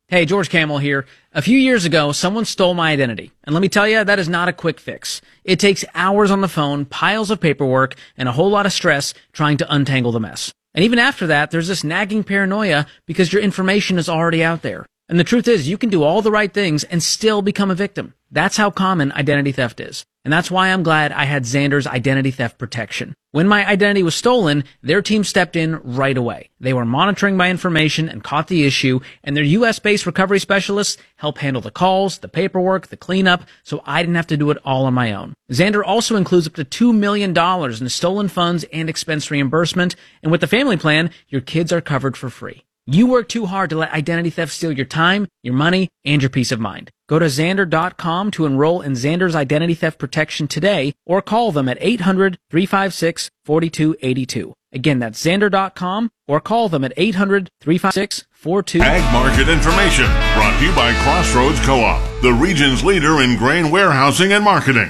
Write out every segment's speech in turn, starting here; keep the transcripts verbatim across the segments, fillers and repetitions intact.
Hey, George Camel here. A few years ago, someone stole my identity. And let me tell you, that is not a quick fix. It takes hours on the phone, piles of paperwork, and a whole lot of stress trying to untangle the mess. And even after that, there's this nagging paranoia because your information is already out there. And the truth is, you can do all the right things and still become a victim. That's how common identity theft is. And that's why I'm glad I had Xander's identity theft protection. When my identity was stolen, their team stepped in right away. They were monitoring my information and caught the issue, and their U S-based recovery specialists help handle the calls, the paperwork, the cleanup, so I didn't have to do it all on my own. Xander also includes up to two million dollars in stolen funds and expense reimbursement, and with the family plan, your kids are covered for free. You work too hard to let identity theft steal your time, your money, and your peace of mind. Go to Xander dot com to enroll in Xander's identity theft protection today, or call them at eight hundred, three five six, four two eight two. Again, that's Xander dot com, or call them at eight hundred, three five six, four two eight two. Ag Market Information, brought to you by Crossroads Co-op, the region's leader in grain warehousing and marketing.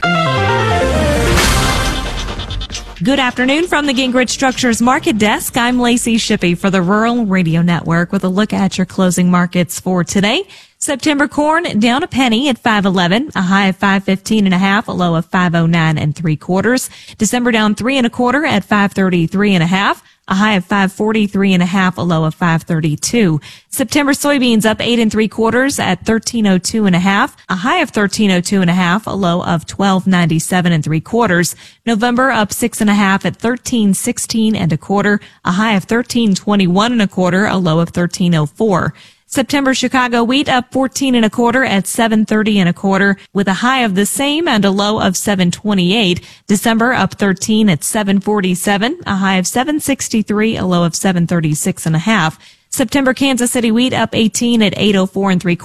Good afternoon from the Gingrich Structures Market Desk. I'm Lacey Shippey for the Rural Radio Network with a look at your closing markets for today. September corn down a penny at five eleven, a high of five fifteen and a half, a low of five oh nine and three quarters. December down three and a quarter at five thirty-three and a half, a high of five forty-three and a half, a low of five thirty-two. September soybeans up eight and three quarters at thirteen oh two and a half, a high of thirteen oh two and a half, a low of twelve ninety-seven and three quarters. November up six and a half at thirteen sixteen and a quarter, a high of thirteen twenty-one and a quarter, a low of thirteen oh four. September Chicago wheat up fourteen and a quarter at seven thirty and a quarter with a high of the same and a low of seven twenty-eight. December up thirteen at seven forty-seven, a high of seven sixty-three, a low of seven thirty-six and a half. September Kansas City wheat up eighteen at eight oh four and three quarters.